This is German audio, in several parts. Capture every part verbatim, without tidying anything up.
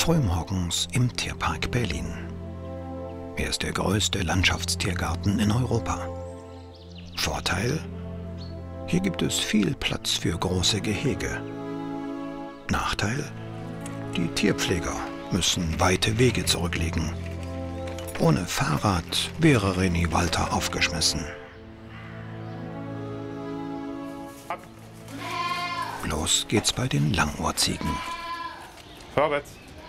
Frühmorgens im Tierpark Berlin. Er ist der größte Landschaftstiergarten in Europa. Vorteil: hier gibt es viel Platz für große Gehege. Nachteil: die Tierpfleger müssen weite Wege zurücklegen. Ohne Fahrrad wäre René Walter aufgeschmissen. Los geht's bei den Langohrziegen. Vorwärts.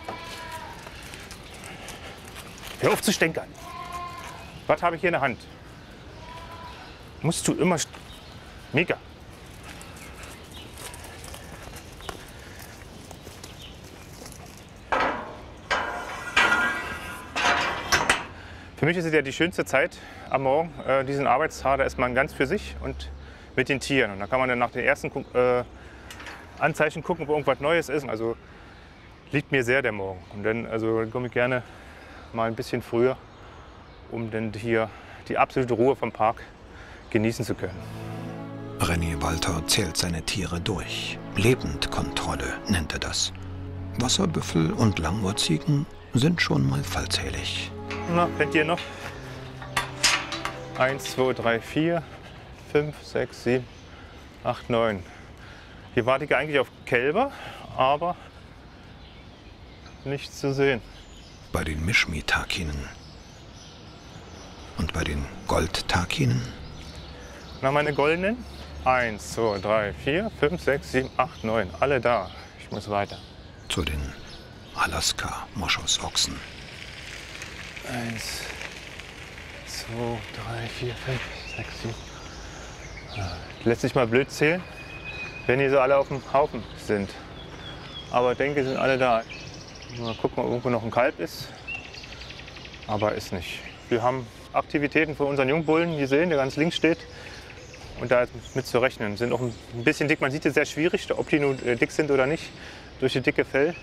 Hör auf zu stänkern. Was habe ich hier in der Hand? Musst du immer... st- Mega. Für mich ist es ja die schönste Zeit am Morgen, äh, diesen Arbeitstag. Da ist man ganz für sich und mit den Tieren. Und da kann man dann nach den ersten äh, Anzeichen gucken, ob irgendwas Neues ist. Also liegt mir sehr der Morgen. Und dann also, komme ich gerne mal ein bisschen früher, um dann hier die absolute Ruhe vom Park genießen zu können. René Walter zählt seine Tiere durch. Lebendkontrolle nennt er das. Wasserbüffel und Langohrziegen sind schon mal vollzählig. Na, kennt ihr noch? Eins, zwei, drei, vier, fünf, sechs, sieben, acht, neun. Hier warte ich eigentlich auf Kälber, aber nichts zu sehen. Bei den Mischmi-Takinen und bei den Goldtakinen. Na, meine goldenen? Eins, zwei, drei, vier, fünf, sechs, sieben, acht, neun. Alle da. Ich muss weiter. Zu den Alaska-Moschusochsen. Eins, zwei, drei, vier, fünf, sechs, sieben. Lässt sich mal blöd zählen, wenn die so alle auf dem Haufen sind. Aber ich denke, sind alle da. Mal gucken, ob irgendwo noch ein Kalb ist. Aber ist nicht. Wir haben Aktivitäten für unseren Jungbullen gesehen, der ganz links steht. Und da ist mit zu rechnen. Sind auch ein bisschen dick. Man sieht es sehr schwierig, ob die nun dick sind oder nicht, durch das dicke Fell.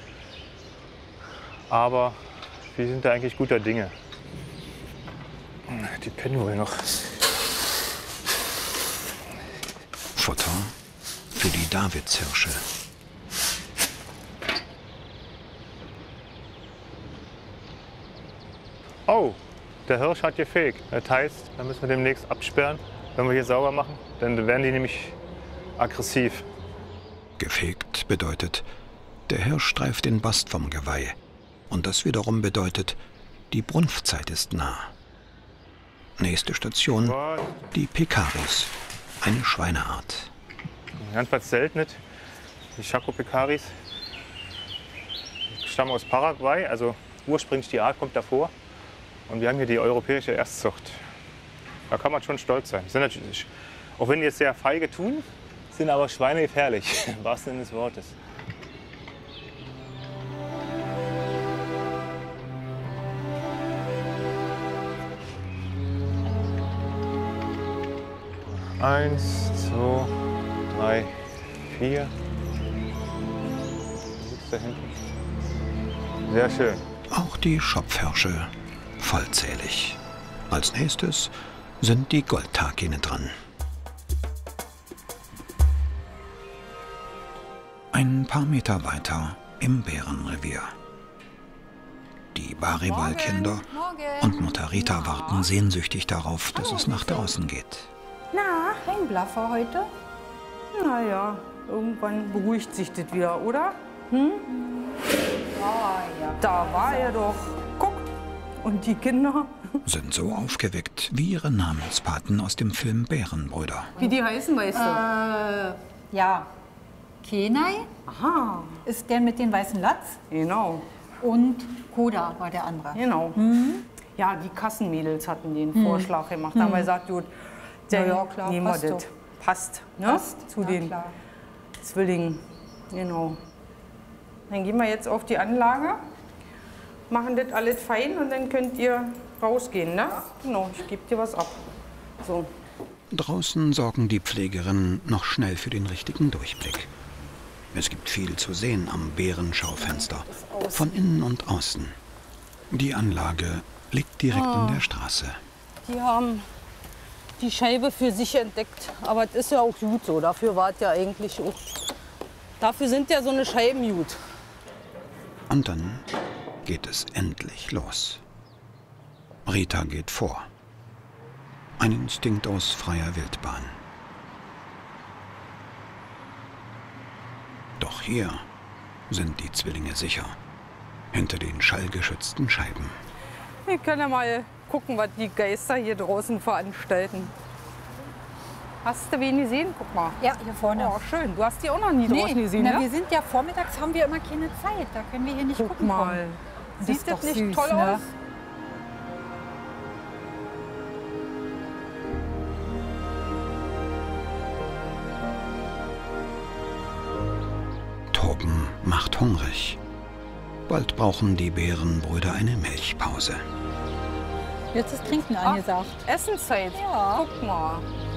Aber wir sind da eigentlich guter Dinge. Die pennen wohl noch. Futter für die Davidshirsche. Oh, der Hirsch hat gefegt. Das heißt, da müssen wir demnächst absperren, wenn wir hier sauber machen. Dann werden die nämlich aggressiv. Gefegt bedeutet, der Hirsch streift den Bast vom Geweih. Und das wiederum bedeutet, die Brunftzeit ist nah. Nächste Station, die Pecaris, eine Schweineart. Ganz was Seltenes, die Chaco Pecaris. Die stammen aus Paraguay, also ursprünglich die Art kommt davor. Und wir haben hier die europäische Erstzucht. Da kann man schon stolz sein. Sind natürlich, auch wenn die jetzt sehr feige tun, sind aber Schweine gefährlich, im wahrsten Sinne des Wortes. Eins, zwei, drei, vier. Was ist da hinten? Sehr schön. Auch die Schopfhirsche vollzählig. Als nächstes sind die Goldtakine dran. Ein paar Meter weiter im Bärenrevier. Die Baribal-Kinder und Mutter Rita warten sehnsüchtig darauf, dass es nach draußen geht. Na, ein Blaffer heute? Naja, irgendwann beruhigt sich das wieder, oder? Hm? Oh, ja. Da war er doch. Guck. Und die Kinder? Sind so aufgeweckt wie ihre Namenspaten aus dem Film Bärenbrüder. Wie die heißen, weißt du? Äh, ja. Kenai Aha, ist der mit dem weißen Latz genau. und Koda war der andere. Genau. Mhm. Ja, die Kassenmädels hatten den Vorschlag gemacht. Da haben wir gesagt, gut, Ja, der ja, klar, nehmen wir passt das. doch. Passt, ne? Passt, Zu na den klar. Zwillingen. Genau. Dann gehen wir jetzt auf die Anlage, machen das alles fein und dann könnt ihr rausgehen, ne? Genau, ich gebe dir was ab. So. Draußen sorgen die Pflegerinnen noch schnell für den richtigen Durchblick. Es gibt viel zu sehen am Bärenschaufenster, von innen und außen. Die Anlage liegt direkt Ah. in der Straße. Die haben die Scheibe für sich entdeckt. Aber das ist ja auch gut so. Dafür war es ja eigentlich auch. Dafür sind ja so eine Scheiben gut. Und dann geht es endlich los. Rita geht vor. Ein Instinkt aus freier Wildbahn. Doch hier sind die Zwillinge sicher. Hinter den schallgeschützten Scheiben. Wir können ja mal gucken, was die Geister hier draußen veranstalten. Hast du wen gesehen? Guck mal. Ja, hier vorne. Oh, schön. Du hast die auch noch nie draußen gesehen, na, ne? wir sind ja vormittags, haben wir immer keine Zeit. Da können wir hier nicht Guck gucken. mal. kommen. Sieht ist das doch nicht süß, toll ne? aus? Toben macht hungrig. Bald brauchen die Bärenbrüder eine Milchpause. Jetzt ist Trinken angesagt. Essenszeit. Ja. Guck mal.